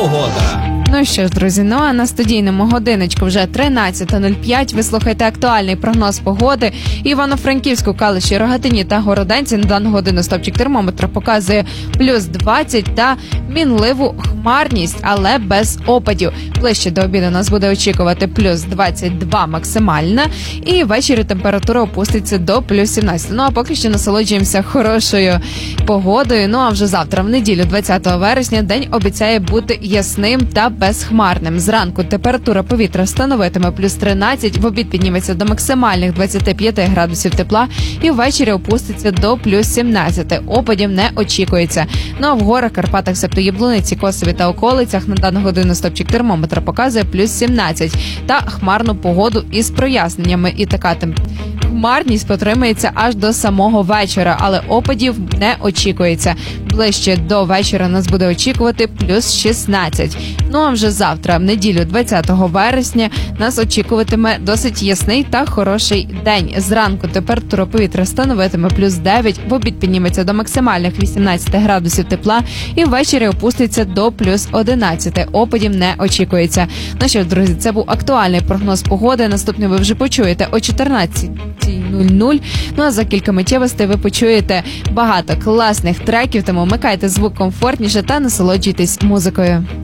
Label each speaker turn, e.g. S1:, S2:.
S1: погода.
S2: Ну що ж, друзі, ну а на студійному годиночку вже 13:05. Ви слухаєте актуальний прогноз погоди. Івано-Франківську, Калуші, Рогатині та Городенці на дану годину стопчик термометра показує плюс 20 та мінливу хмарність, але без опадів. Ближче до обіду нас буде очікувати плюс 22 максимальна, і ввечері температура опуститься до плюс 17. Ну а поки що насолоджуємося хорошою погодою. Ну а вже завтра, в неділю, 20 вересня, день обіцяє бути ясним та безхмарним. Зранку температура повітря становитиме плюс 13, в обід підніметься до максимальних 25 градусів тепла і ввечері опуститься до плюс 17. Опадів не очікується. Ну а в горах, Карпатах, себто Яблуниці, Косові та околицях на дану годину стопчик термометра показує плюс 17 та хмарну погоду із проясненнями. І така хмарність потримається аж до самого вечора, але опадів не очікується. Ближче до вечора нас буде очікувати плюс 16. Ну а вже завтра, в неділю, 20 вересня, нас очікуватиме досить ясний та хороший день. Зранку температура повітря становитиме плюс 9, в обід підніметься до максимальних 18 градусів тепла і ввечері опуститься до плюс 11. Опадів не очікується. Ну що ж, друзі, це був актуальний прогноз погоди. Наступний ви вже почуєте о 14:00. Ну а за кілька миттєвостей ви почуєте багато класних треків, тому вмикайте звук комфортніше та насолоджуйтесь музикою.